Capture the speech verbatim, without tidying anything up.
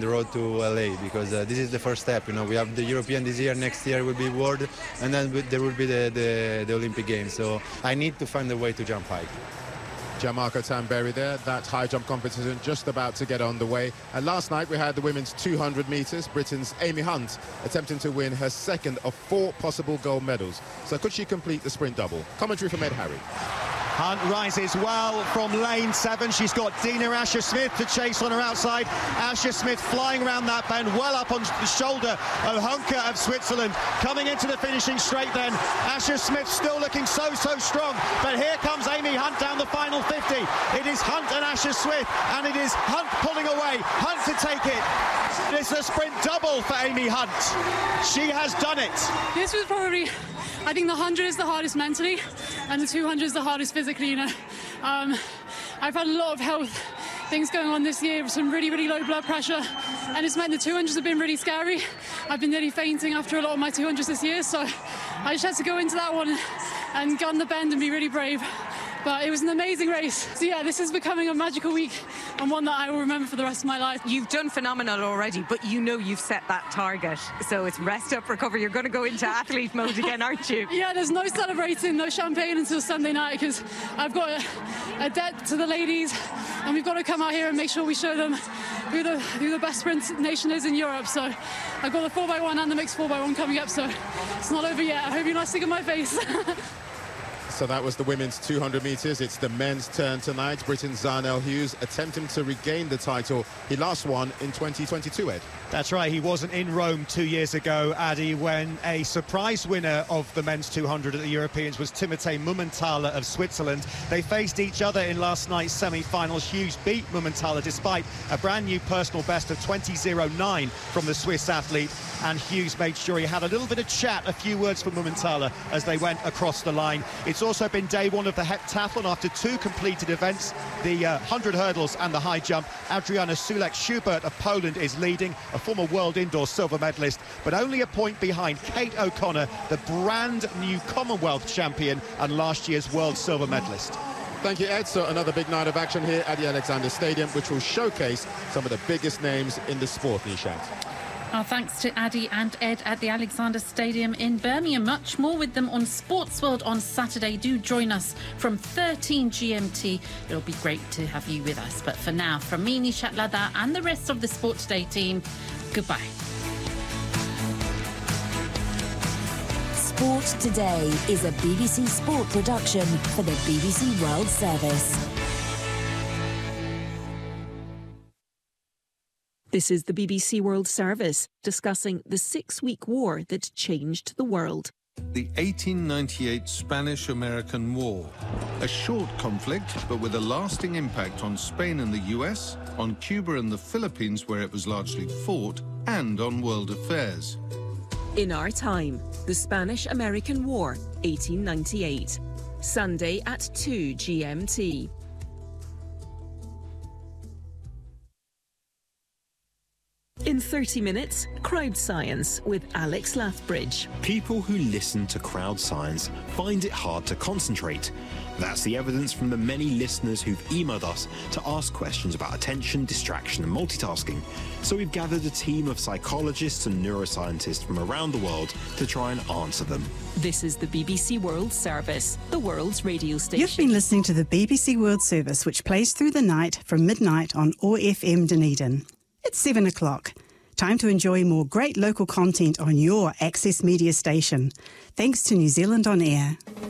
the road to L A, because uh, this is the first step. You know, we have the European this year, next year will be World, and then there will be the, the, the Olympic Games. So I need to find a way to jump high. Gianmarco Tamberi there. That high jump competition just about to get underway. And last night we had the women's two hundred metres. Britain's Amy Hunt attempting to win her second of four possible gold medals. So could she complete the sprint double? Commentary from Ed Harry. Hunt rises well from lane seven. She's got Dina Asher-Smith to chase on her outside. Asher-Smith flying around that bend, well up on the shoulder of Hunke of Switzerland. Coming into the finishing straight then. Asher-Smith still looking so, so strong. But here comes Amy Hunt down the final fifty. It is Hunt and Asher-Smith, and it is Hunt pulling away. Hunt to take it. It's a sprint double for Amy Hunt. She has done it. This was probably, I think the one hundred is the hardest mentally, and the two hundred is the hardest physically, you know. Um, I've had a lot of health things going on this year, some really, really low blood pressure, and it's meant the two hundreds have been really scary. I've been nearly fainting after a lot of my two hundreds this year, so I just had to go into that one and gun the bend and be really brave. But it was an amazing race. So yeah, this is becoming a magical week and one that I will remember for the rest of my life. You've done phenomenal already, but you know you've set that target. So it's rest up, recover. You're going to go into athlete mode again, aren't you? Yeah, there's no celebrating, no champagne until Sunday night, because I've got a, a debt to the ladies, and we've got to come out here and make sure we show them who the, who the best sprint nation is in Europe. So I've got the four by one and the mixed four by one coming up, so it's not over yet. I hope you're not sick of my face. So that was the women's two hundred metres. It's the men's turn tonight. Britain's Zharnel Hughes attempting to regain the title he last won in twenty twenty-two, Ed. That's right, he wasn't in Rome two years ago, Addy, when a surprise winner of the men's two hundred at the Europeans was Timothée Mumenthaler of Switzerland. They faced each other in last night's semi-finals. Hughes beat Mumenthaler despite a brand new personal best of twenty oh nine from the Swiss athlete, and Hughes made sure he had a little bit of chat, a few words for Mumenthaler as they went across the line. It's also been day one of the heptathlon after two completed events, the uh, one hundred hurdles and the high jump. Adriana Sulek-Schubert of Poland is leading, a former world indoor silver medalist, but only a point behind Kate O'Connor, the brand new Commonwealth champion and last year's world silver medalist. Thank you, Ed. So another big night of action here at the Alexander Stadium, which will showcase some of the biggest names in the sport, Nishant. Our thanks to Addy and Ed at the Alexander Stadium in Birmingham. Much more with them on Sports World on Saturday. Do join us from thirteen G M T. It'll be great to have you with us. But for now, from me, Nishat Ladha, and the rest of the Sport Today team, goodbye. Sport Today is a B B C Sport production for the B B C World Service. This is the B B C World Service, discussing the six-week war that changed the world. The eighteen ninety-eight Spanish-American War. A short conflict, but with a lasting impact on Spain and the U S, on Cuba and the Philippines, where it was largely fought, and on world affairs. In Our Time, the Spanish-American War, eighteen ninety-eight. Sunday at two G M T. In thirty minutes, Crowd Science with Alex Lathbridge. People who listen to Crowd Science find it hard to concentrate. That's the evidence from the many listeners who've emailed us to ask questions about attention, distraction and multitasking. So we've gathered a team of psychologists and neuroscientists from around the world to try and answer them. This is the B B C World Service, the world's radio station. You've been listening to the B B C World Service, which plays through the night from midnight on O F M Dunedin. It's seven o'clock. Time to enjoy more great local content on your Access Media station. Thanks to New Zealand On Air.